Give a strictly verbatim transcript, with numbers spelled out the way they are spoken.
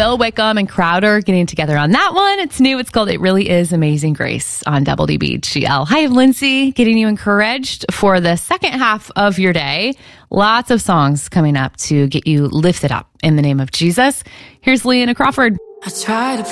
Phil Wickham and Crowder getting together on that one. It's new. It's called It Really Is Amazing Grace on Double D B H G L. Hi, I'm Lindsay, getting you encouraged for the second half of your day. Lots of songs coming up to get you lifted up in the name of Jesus. Here's Leanna Crawford. I try to